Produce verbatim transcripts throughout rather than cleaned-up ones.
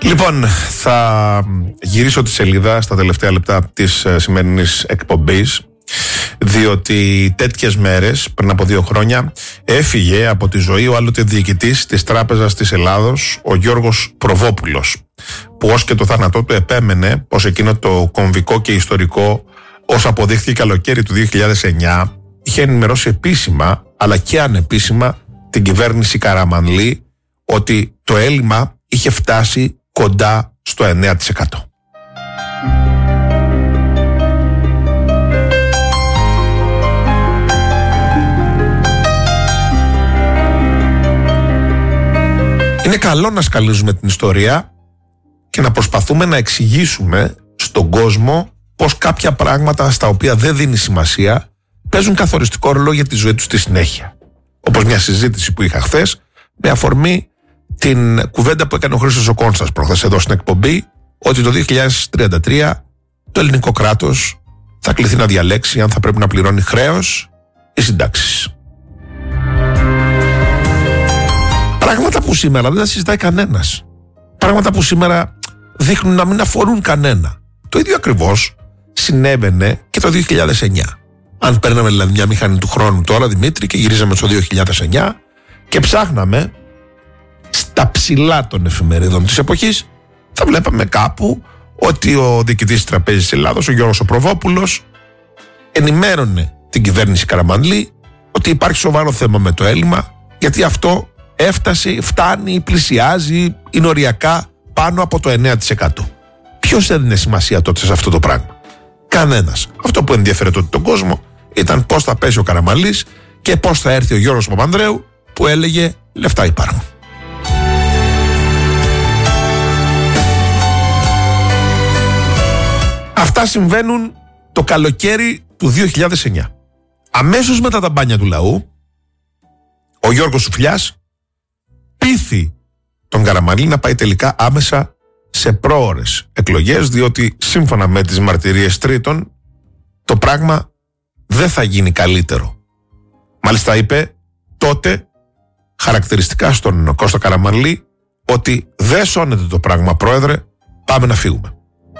Λοιπόν, θα γυρίσω τη σελίδα στα τελευταία λεπτά της σημερινής εκπομπής, διότι τέτοιες μέρες, πριν από δύο χρόνια, έφυγε από τη ζωή ο άλλοτε διοικητής της Τράπεζας της Ελλάδος, ο Γιώργος Προβόπουλος, που ως και το θάνατό του επέμενε πως εκείνο το κομβικό και ιστορικό, ως αποδείχθηκε καλοκαίρι του δύο χιλιάδες εννιά, είχε ενημερώσει επίσημα αλλά και ανεπίσημα την κυβέρνηση Καραμανλή ότι το έλλειμμα είχε φτάσει κοντά στο εννέα τοις εκατό. Είναι καλό να σκαλίζουμε την ιστορία και να προσπαθούμε να εξηγήσουμε στον κόσμο πως κάποια πράγματα στα οποία δεν δίνει σημασία παίζουν καθοριστικό ρόλο για τη ζωή του στη συνέχεια. Όπως μια συζήτηση που είχα χθες με αφορμή την κουβέντα που έκανε ο Χρήστος ο Κόνστας προχθές εδώ στην εκπομπή, ότι το δύο χιλιάδες τριάντα τρία το ελληνικό κράτος θα κληθεί να διαλέξει αν θα πρέπει να πληρώνει χρέος ή συντάξεις. Πράγματα που σήμερα δεν τα συζητάει κανένας. Πράγματα που σήμερα δείχνουν να μην αφορούν κανένα. Το ίδιο ακριβώς συνέβαινε και το δύο χιλιάδες εννιά. Αν παίρναμε δηλαδή μια μηχανή του χρόνου τώρα, Δημήτρη, και γυρίζαμε στο δύο χιλιάδες εννιά και ψάχναμε στα ψηλά των εφημερίδων της εποχής, θα βλέπαμε κάπου ότι ο διοικητής της Τραπέζης της Ελλάδος, ο Γιώργος ο Προβόπουλος, ενημέρωνε την κυβέρνηση Καραμανλή ότι υπάρχει σοβαρό θέμα με το έλλειμμα, γιατί αυτό έφτασε, φτάνει, πλησιάζει, είναι οριακά πάνω από το εννέα τοις εκατό. Ποιος έδινε σημασία τότε σε αυτό το πράγμα? Κανένας. Αυτό που ενδιαφέρε τότε τον κόσμο ήταν πώς θα πέσει ο Καραμανλής και πώς θα έρθει ο Γιώργος Παπανδρέου, που έλεγε λεφτά υπάρχουν. Αυτά συμβαίνουν το καλοκαίρι του δύο χιλιάδες εννιά. Αμέσως μετά τα μπάνια του λαού, ο Γιώργος Σουφλιάς πείθει τον Καραμανλή να πάει τελικά άμεσα σε πρόωρες εκλογές, διότι σύμφωνα με τις μαρτυρίες τρίτων το πράγμα δεν θα γίνει καλύτερο. Μάλιστα είπε τότε χαρακτηριστικά στον Κώστα Καραμανλή ότι δεν σώνεται το πράγμα, πρόεδρε, πάμε να φύγουμε.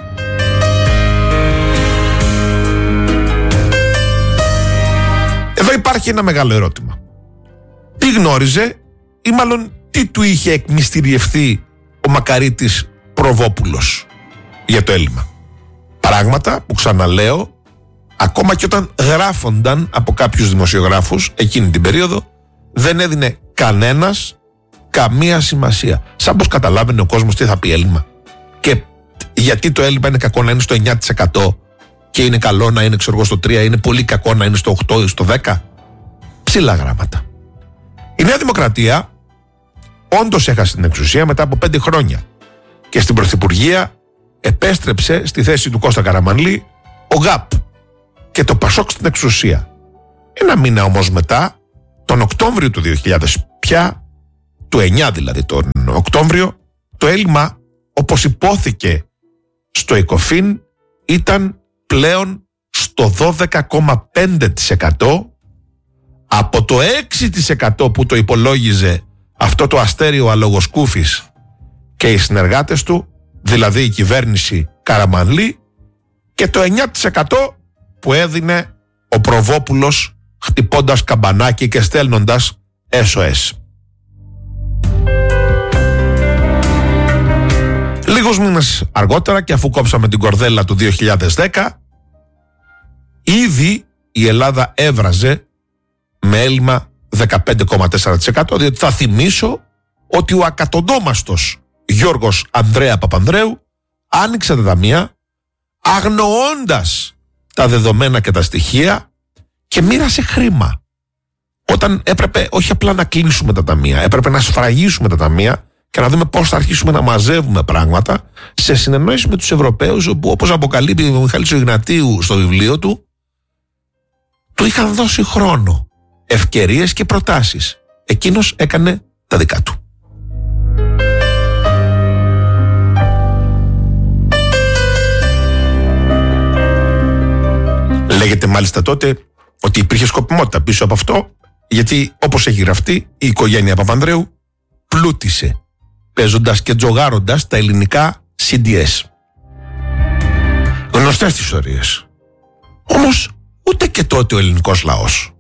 Εδώ υπάρχει ένα μεγάλο ερώτημα. Τι γνώριζε ή μάλλον τι του είχε εκμυστηριευθεί ο Μακαρίτης Προβόπουλος για το έλλειμμα? Πράγματα που, ξαναλέω, ακόμα και όταν γράφονταν από κάποιους δημοσιογράφους εκείνη την περίοδο, δεν έδινε κανένας καμία σημασία. Σαν πως καταλάβαινε ο κόσμος τι θα πει έλλειμμα και γιατί το έλλειμμα είναι κακό να είναι στο εννέα τοις εκατό και είναι καλό να είναι, ξέρω εγώ, στο τρία τοις εκατό, είναι πολύ κακό να είναι στο οκτώ τοις εκατό ή στο δέκα τοις εκατό. Ψηλά γράμματα. Η Νέα Δημοκρατία όντως έχασε την εξουσία μετά από πέντε χρόνια και στην πρωθυπουργία επέστρεψε στη θέση του Κώστα Καραμανλή ο ΓΑΠ και το Πασόκ στην εξουσία. Ένα μήνα όμως μετά, τον Οκτώβριο του δύο χιλιάδες, πια του εννιά δηλαδή τον Οκτώβριο, το έλλειμμα, όπως υπόθηκε στο ΕΚΟΦΗΝ, ήταν πλέον στο δώδεκα κόμμα πέντε τοις εκατό από το έξι τοις εκατό που το υπολόγιζε αυτό το αστέριο αλογοσκούφης και οι συνεργάτες του, δηλαδή η κυβέρνηση Καραμανλή, και το εννέα τοις εκατό που έδινε ο Προβόπουλος χτυπώντας καμπανάκι και στέλνοντας ες ο ες. Λίγους μήνες αργότερα, και αφού κόψαμε την κορδέλα του δύο χιλιάδες δέκα, ήδη η Ελλάδα έβραζε με έλλειμμα δεκαπέντε κόμμα τέσσερα τοις εκατό, διότι θα θυμίσω ότι ο ακατοντόμαστος Γιώργος Ανδρέα Παπανδρέου άνοιξε τα ταμεία αγνοώντας τα δεδομένα και τα στοιχεία και μοίρασε χρήμα. Όταν έπρεπε όχι απλά να κλείσουμε τα ταμεία, έπρεπε να σφραγίσουμε τα ταμεία και να δούμε πώς θα αρχίσουμε να μαζεύουμε πράγματα, σε συνεννόηση με τους Ευρωπαίους, όπου, όπως αποκαλύπτει ο Μιχάλης Ιγνατίου στο βιβλίο του, του είχαν δώσει χρόνο, ευκαιρίες και προτάσεις. Εκείνος έκανε τα δικά του. Λέγεται μάλιστα τότε ότι υπήρχε σκοπιμότητα πίσω από αυτό, γιατί όπως έχει γραφτεί, η οικογένεια Παπανδρέου πλούτησε παίζοντας και τζογάροντας τα ελληνικά σι ντι ες. Γνωστές τις ιστορίες. Όμως ούτε και τότε ο ελληνικός λαός.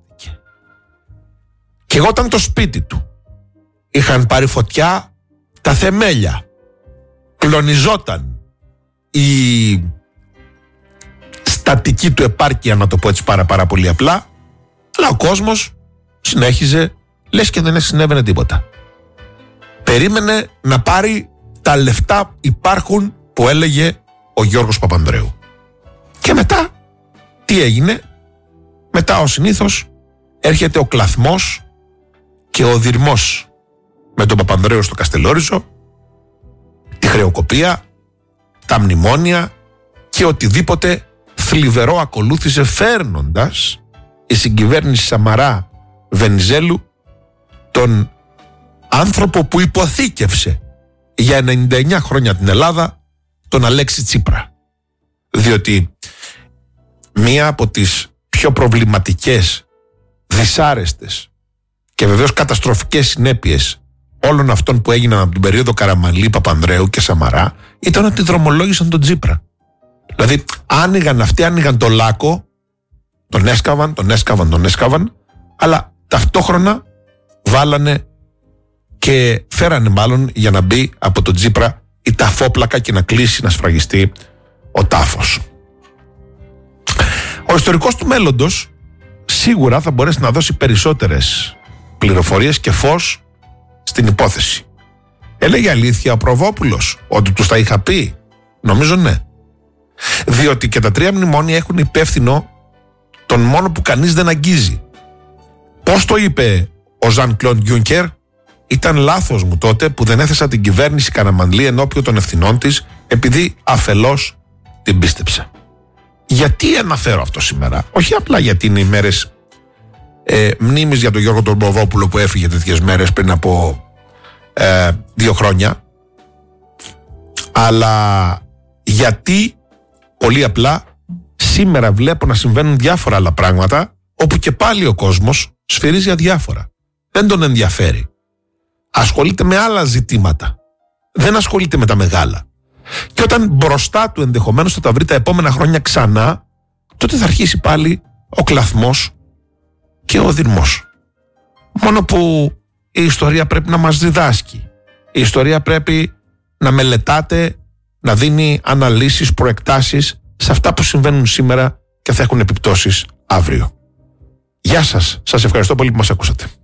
Και όταν το σπίτι του είχαν πάρει φωτιά τα θεμέλια, κλονιζόταν η στατική του επάρκεια, να το πω έτσι πάρα, πάρα πολύ απλά, αλλά ο κόσμος συνέχιζε λες και δεν συνέβαινε τίποτα. Περίμενε να πάρει τα λεφτά υπάρχουν που έλεγε ο Γιώργος Παπανδρέου. Και μετά τι έγινε? Μετά, ως συνήθως, έρχεται ο κλαθμός και ο δειρμός με τον Παπανδρέου στο Καστελόριζο, τη χρεοκοπία, τα μνημόνια και οτιδήποτε θλιβερό ακολούθησε, φέρνοντας η συγκυβέρνηση Σαμαρά Βενιζέλου τον άνθρωπο που υποθήκευσε για ενενήντα εννιά χρόνια την Ελλάδα, τον Αλέξη Τσίπρα. Διότι μία από τις πιο προβληματικές, δυσάρεστες και βεβαίως καταστροφικές συνέπειες όλων αυτών που έγιναν από την περίοδο Καραμανλή, Παπανδρέου και Σαμαρά ήταν ότι δρομολόγησαν τον Τσίπρα. Δηλαδή άνοιγαν αυτοί, άνοιγαν το λάκκο, τον έσκαβαν, τον έσκαβαν, τον έσκαβαν, αλλά ταυτόχρονα βάλανε και φέρανε μάλλον για να μπει από τον Τσίπρα η ταφόπλακα και να κλείσει, να σφραγιστεί ο τάφος. Ο ιστορικός του μέλλοντος σίγουρα θα μπορέσει να δώσει περισσότερες πληροφορίες και φως στην υπόθεση. Έλεγε αλήθεια ο Προβόπουλος ότι τους τα είχα πει? Νομίζω ναι. Διότι και τα τρία μνημόνια έχουν υπεύθυνο τον μόνο που κανείς δεν αγγίζει. Πώς το είπε ο Ζαν Κλοντ Γιούνκερ? Ήταν λάθος μου τότε που δεν έθεσα την κυβέρνηση Καραμανλή ενώπιον των ευθυνών της, επειδή αφελώς την πίστεψα. Γιατί αναφέρω αυτό σήμερα? Όχι απλά γιατί είναι οι μέρες ε, μνήμης για τον Γιώργο τον Προβόπουλο που έφυγε τέτοιες μέρες πριν από ε, δύο χρόνια, αλλά γιατί πολύ απλά σήμερα βλέπω να συμβαίνουν διάφορα άλλα πράγματα, όπου και πάλι ο κόσμος σφυρίζει αδιάφορα. Δεν τον ενδιαφέρει. Ασχολείται με άλλα ζητήματα. Δεν ασχολείται με τα μεγάλα. Και όταν μπροστά του ενδεχομένως θα τα βρει τα επόμενα χρόνια ξανά, τότε θα αρχίσει πάλι ο κλαθμός και ο δειρμός. Μόνο που η ιστορία πρέπει να μας διδάσκει. Η ιστορία πρέπει να μελετάτε, να δίνει αναλύσεις, προεκτάσεις σε αυτά που συμβαίνουν σήμερα και θα έχουν επιπτώσεις αύριο. Γεια σας. Σας ευχαριστώ πολύ που μας ακούσατε.